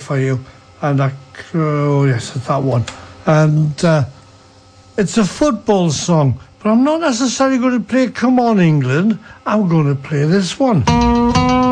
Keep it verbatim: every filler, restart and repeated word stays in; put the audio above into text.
for you. And I, oh yes, it's that one. And uh, it's a football song, but I'm not necessarily going to play Come On England. I'm going to play this one.